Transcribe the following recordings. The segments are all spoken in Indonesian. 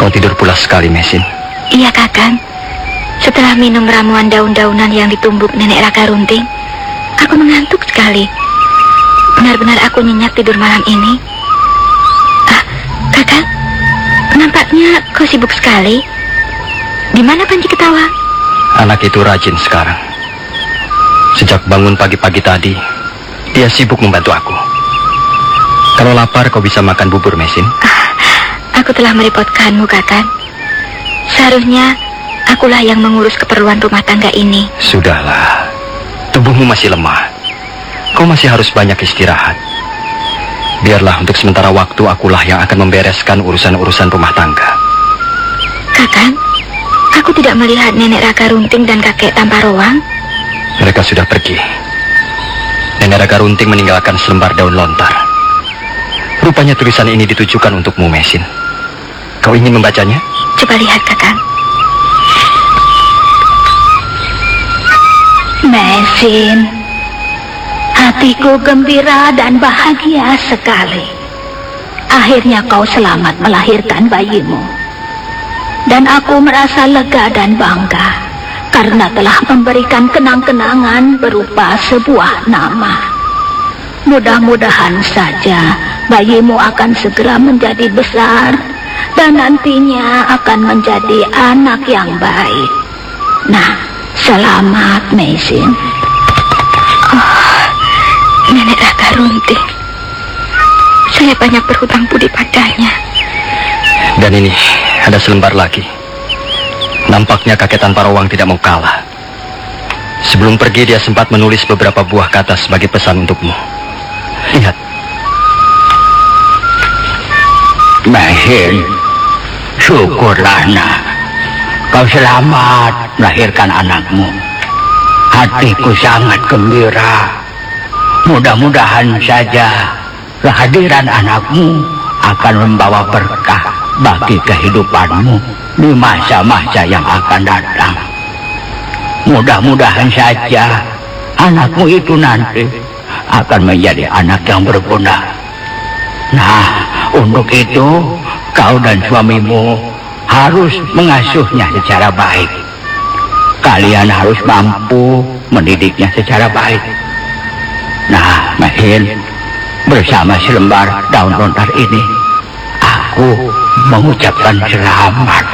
Kau tidur pulas sekali, Mesin. Iya, Kakang. Setelah minum ramuan daun-daunan yang ditumbuk Nenek Raka Runting, aku mengantuk sekali. Benar-benar aku nyenyak tidur malam ini. Kakang, nampaknya kau sibuk sekali. Di mana Panji Ketawang? Anak itu rajin sekarang. Sejak bangun pagi-pagi tadi, dia sibuk membantu aku. Kalau lapar, kau bisa makan bubur, Mesin. Aku telah merepotkanmu, Kakang. Seharusnya akulah yang mengurus keperluan rumah tangga ini. Sudahlah, tubuhmu masih lemah. Kau masih harus banyak istirahat. Biarlah untuk sementara waktu akulah yang akan membereskan urusan-urusan rumah tangga. Kakang, aku tidak melihat Nenek Raka Runting dan kakek Tamparowang. Mereka sudah pergi. Nenek Raka Runting meninggalkan selembar daun lontar. Rupanya tulisan ini ditujukan untukmu, Mesin. Kau ingin membacanya? Coba lihat, Kakang. Mesin, hatiku gembira dan bahagia sekali. Akhirnya kau selamat melahirkan bayimu. Dan aku merasa lega dan bangga karena telah memberikan kenang-kenangan berupa sebuah nama. Mudah-mudahan saja bayimu akan segera menjadi besar dan nantinya akan menjadi anak yang baik. Nah, selamat, Mesin. Nenek Raka Runting. Saya banyak berhutang budi padanya. Dan ini, ada selembar lagi. Nampaknya kakek Tamparowang tidak mau kalah. Sebelum pergi, dia sempat menulis beberapa buah kata sebagai pesan untukmu. Lihat. Mesin, syukurlah nak. Kau selamat melahirkan anakmu. Hatiku sangat gembira. Mudah-mudahan saja kehadiran anakmu akan membawa berkah bagi kehidupanmu di masa-masa yang akan datang. Mudah-mudahan saja anakmu itu nanti akan menjadi anak yang berguna. Nah, untuk itu kau dan suamimu harus mengasuhnya secara baik. Kalian harus mampu mendidiknya secara baik. Nah, Mesin, bersama selembar daun lontar ini, aku mengucapkan selamat.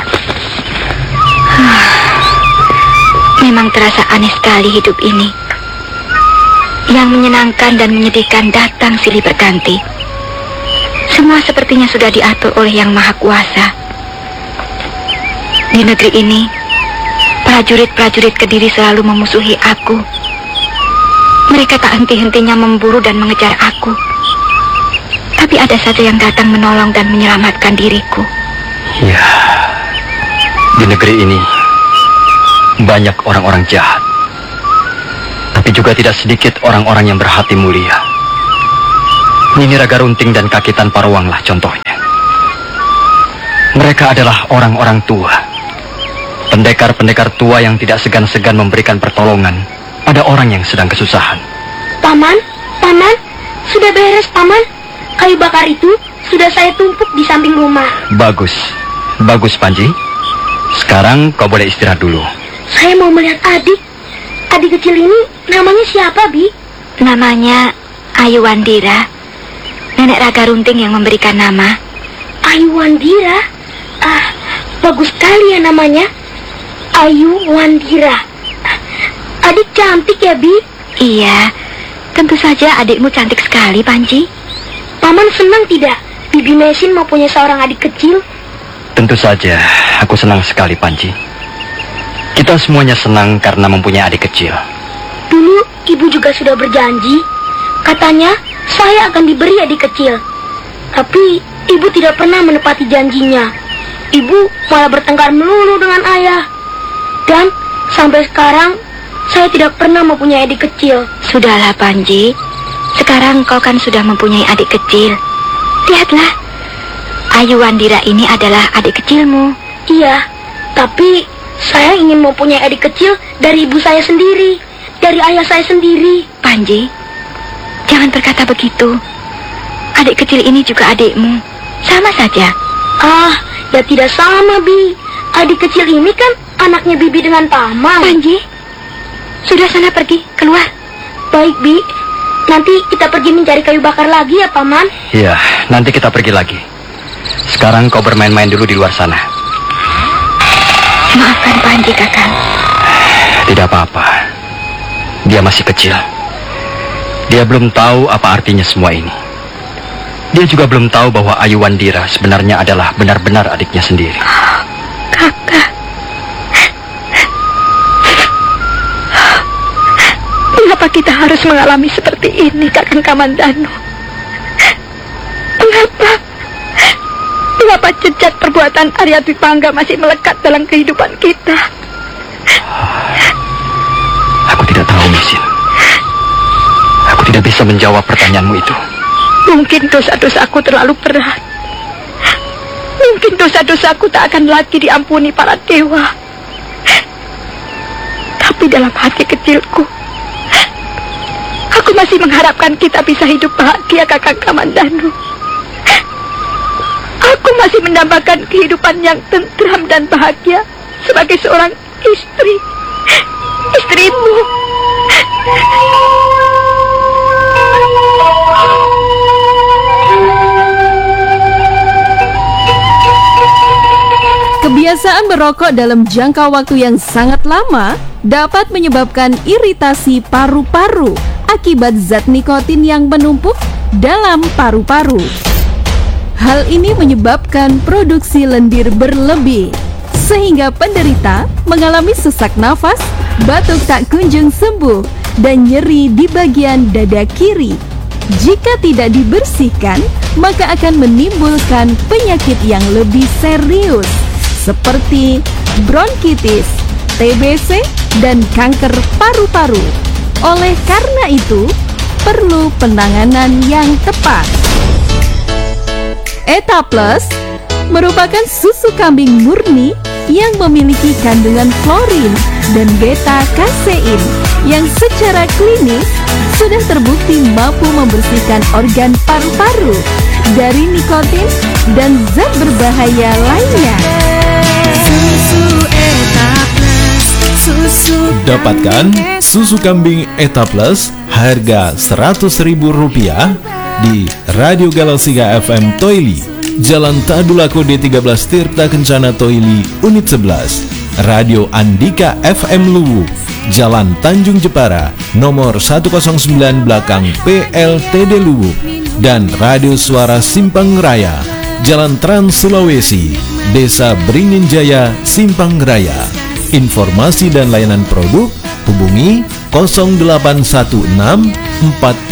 Memang terasa aneh sekali hidup ini. Yang menyenangkan dan menyedihkan datang silih berganti. Semua sepertinya sudah diatur oleh Yang Maha Kuasa. Di negeri ini, prajurit-prajurit Kediri selalu memusuhi aku. Mereka tak henti-hentinya memburu dan mengejar aku. Tapi ada saja yang datang menolong dan menyelamatkan diriku. Ya, di negeri ini banyak orang-orang jahat. Tapi juga tidak sedikit orang-orang yang berhati mulia. Nini Raga Runting dan kaki Tamparowanglah contohnya. Mereka adalah orang-orang tua. Pendekar-pendekar tua yang tidak segan-segan memberikan pertolongan pada orang yang sedang kesusahan. Paman, sudah beres, Paman. Kayu bakar itu sudah saya tumpuk di samping rumah. Bagus, Panji. Sekarang kau boleh istirahat dulu. Saya mau melihat adik. Adik kecil ini namanya siapa, Bi? Namanya Ayu Wandira. Nenek Raga Runting yang memberikan nama. Ayu Wandira? Bagus sekali ya namanya. Ayu Wandira. Adik cantik ya, Bi? Iya, tentu saja adikmu cantik sekali, Panji. Paman senang tidak Bibi Mesin mempunyai seorang adik kecil? Tentu saja, aku senang sekali, Panji. Kita semuanya senang karena mempunyai adik kecil. Dulu ibu juga sudah berjanji. Katanya saya akan diberi adik kecil. Tapi ibu tidak pernah menepati janjinya. Ibu malah bertengkar melulu dengan ayah. Dan sampai sekarang saya tidak pernah mempunyai adik kecil. Sudahlah, Panji. Sekarang kau kan sudah mempunyai adik kecil. Lihatlah, Ayu Wandira ini adalah adik kecilmu. Iya, tapi saya ingin mempunyai adik kecil dari ibu saya sendiri, dari ayah saya sendiri. Panji, jangan berkata begitu. Adik kecil ini juga adikmu, sama saja. Ya tidak sama, Bi. Adik kecil ini kan anaknya Bibi dengan Paman. Panji, sudah sana pergi, keluar. Baik, Bi. Nanti kita pergi mencari kayu bakar lagi ya, Paman. Iya, nanti kita pergi lagi. Sekarang kau bermain-main dulu di luar sana. Maafkan Panji, Kakang. Tidak apa-apa. Dia masih kecil. Dia belum tahu apa artinya semua ini. Dia juga belum tahu bahwa Ayu Wandira sebenarnya adalah benar-benar adiknya sendiri. Kakak. Mengapa kita harus mengalami seperti ini, Kakang Kamandanu? Mengapa? Mengapa jejak perbuatan Arya Dwi Pangga masih melekat dalam kehidupan kita? Aku tidak tahu, Mesin. Aku tidak bisa menjawab pertanyaanmu itu. Mungkin dosa-dosaku terlalu berat. Mungkin dosa-dosaku tak akan lagi diampuni para dewa. Tapi dalam hati kecilku, aku masih mengharapkan kita bisa hidup bahagia, Kakang Kamandanu. Aku masih mendambakan kehidupan yang tentram dan bahagia sebagai seorang istri. Istrimu. Kebiasaan merokok dalam jangka waktu yang sangat lama dapat menyebabkan iritasi paru-paru akibat zat nikotin yang menumpuk dalam paru-paru. Hal ini menyebabkan produksi lendir berlebih, sehingga penderita mengalami sesak nafas, batuk tak kunjung sembuh, dan nyeri di bagian dada kiri. Jika tidak dibersihkan, maka akan menimbulkan penyakit yang lebih serius, seperti bronkitis, TBC, dan kanker paru-paru. Oleh karena itu, perlu penanganan yang tepat. Eta Plus merupakan susu kambing murni yang memiliki kandungan florin dan beta-kasein yang secara klinis sudah terbukti mampu membersihkan organ paru-paru dari nikotin dan zat berbahaya lainnya. Dapatkan susu kambing Eta Plus harga Rp100.000 di Radio Galasika FM Toili, Jalan Tadulako D13 Tirta Kencana Toili, Unit 11. Radio Andika FM Luwu, Jalan Tanjung Jepara, nomor 109 belakang PLTD Luwu. Dan Radio Suara Simpang Raya, Jalan Trans Sulawesi, Desa Beringin Jaya, Simpang Raya. Informasi dan layanan produk hubungi 0816 4